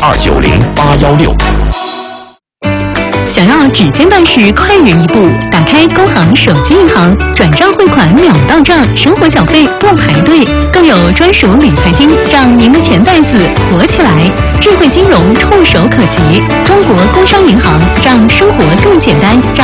290-816。 想要指尖办事快人一步，打开工行手机银行，转账汇款秒到账，生活缴费不排队，更有专属理财金，让您的钱袋子活起来。智慧金融触手可及，中国工商银行让生活更简单。